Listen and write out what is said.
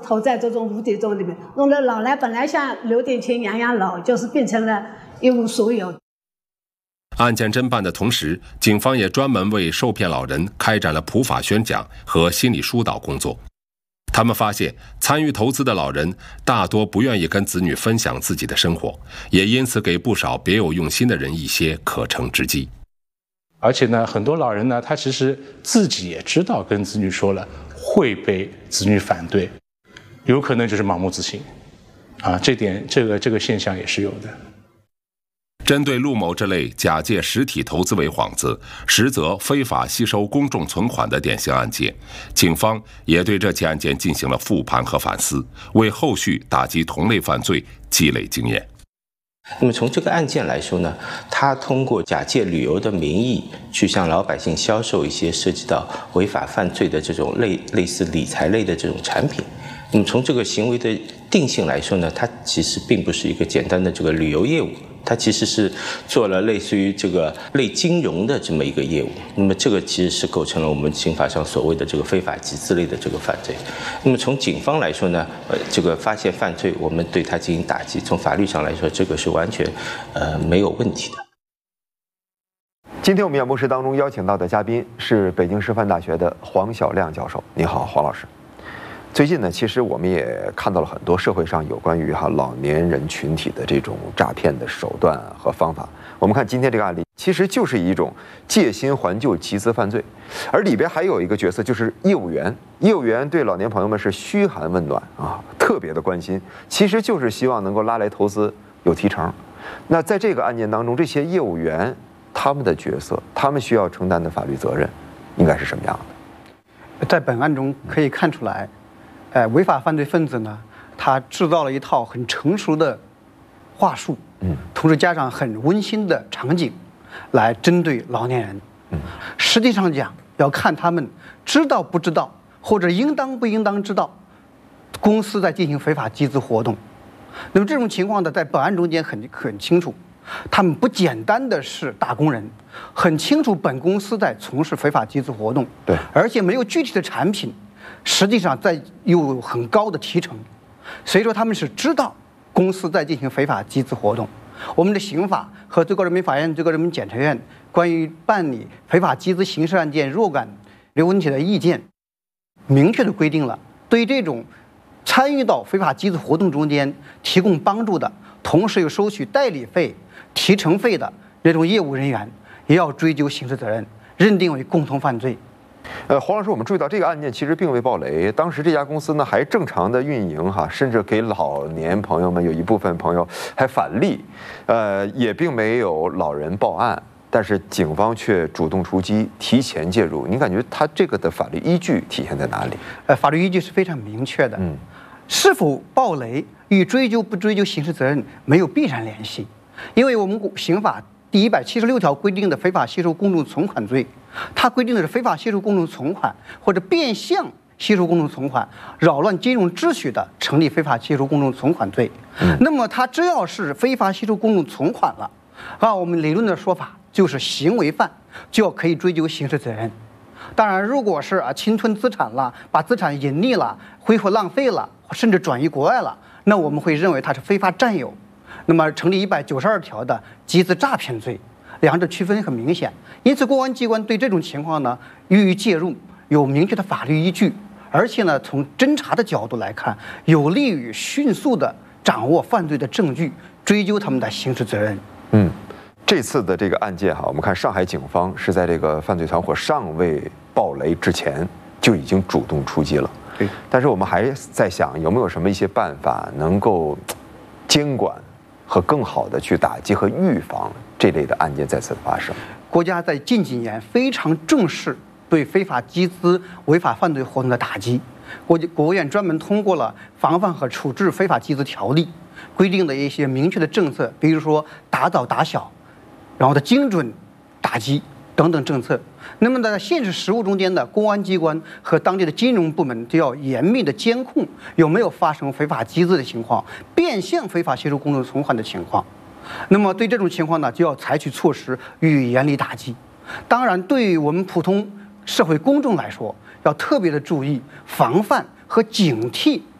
投在这种无底洞里面，弄得老人本来想留点钱养老，就是变成了一无所有。 案件侦办的同时，警方也专门为受骗老人开展了普法宣讲和心理疏导工作。他们发现，参与投资的老人大多不愿意跟子女分享自己的生活，也因此给不少别有用心的人一些可乘之机。 而且呢，很多老人呢，他其实自己也知道跟子女说了会被子女反对，有可能就是盲目自信，这个现象也是有的。 针对陆某这类假借实体投资为幌子，实则非法吸收公众存款的典型案件，警方也对这起案件进行了复盘和反思，为后续打击同类犯罪积累经验。 那么从这个案件来说呢，他通过假借旅游的名义去向老百姓销售一些涉及到违法犯罪的这种类似理财类的这种产品。那么从这个行为的定性来说呢，它其实并不是一个简单的这个旅游业务，它其实是做了类似于这个类金融的这么一个业务。那么这个其实是构成了我们刑法上所谓的这个非法集资类的这个犯罪。那么从警方来说呢，这个发现犯罪，我们对它进行打击，从法律上来说，这个是完全没有问题的。 今天我们演播室当中邀请到的嘉宾是北京师范大学的黄晓亮教授。你好，黄老师。最近呢，其实我们也看到了很多社会上有关于老年人群体的这种诈骗的手段和方法。我们看今天这个案例，其实就是一种借新还旧集资犯罪，而里边还有一个角色就是业务员。业务员对老年朋友们是嘘寒问暖特别的关心，其实就是希望能够拉来投资有提成。那在这个案件当中，这些业务员他们的角色，他们需要承担的法律责任应该是什么样的？ 在本案中可以看出来，违法犯罪分子呢，他制造了一套很成熟的话术，同时加上很温馨的场景，来针对老年人。实际上讲，要看他们知道不知道，或者应当不应当知道，公司在进行非法集资活动。那么这种情况呢，在本案中间很清楚，他们不简单的是打工人，很清楚本公司在从事非法集资活动， 对， 而且没有具体的产品。实际上有很高的提成，所以说他们是知道公司在进行非法集资活动。我们的刑法和最高人民法院、最高人民检察院关于办理非法集资刑事案件若干问题的意见，明确的规定了，对于这种参与到非法集资活动中间提供帮助的，同时又收取代理费、提成费的这种业务人员，也要追究刑事责任，认定为共同犯罪。 黄老师，我们注意到这个案件其实并未爆雷，当时这家公司呢还正常的运营甚至给老年朋友们有一部分朋友还返利，也并没有老人报案，但是警方却主动出击，提前介入。您感觉他这个的法律依据体现在哪里？ 法律依据是非常明确的，是否爆雷与追究不追究刑事责任没有必然联系，因为我们刑法第176条规定的非法吸收公众存款罪，它规定的是非法吸收公众存款或者变相吸收公众存款、扰乱金融秩序的，成立非法吸收公众存款罪。那么它只要是非法吸收公众存款了，按我们理论的说法，就是行为犯，就要可以追究刑事责任。当然，如果是侵吞资产了，把资产隐匿了、挥霍浪费了，甚至转移国外了，那我们会认为它是非法占有。那么成立192条的集资诈骗罪，两者区分很明显。因此，公安机关对这种情况呢予以介入，有明确的法律依据，而且呢，从侦查的角度来看，有利于迅速的掌握犯罪的证据，追究他们的刑事责任。 这次的这个案件我们看上海警方是在这个犯罪团伙尚未爆雷之前就已经主动出击了。 对， 但是我们还在想，有没有什么一些办法能够监管和更好的去打击和预防这类的案件再次发生。 国家在近几年非常重视对非法集资、违法犯罪活动的打击。国务院专门通过了《防范和处置非法集资条例》，规定的一些明确的政策，比如说打早打小，然后的精准打击等等政策。那么在现实实务中间的公安机关和当地的金融部门就要严密的监控有没有发生非法集资的情况、变相非法吸收公众存款的情况。那么对这种情况呢，就要采取措施予以严厉打击。当然，对于我们普通社会公众来说，要特别的注意防范和警惕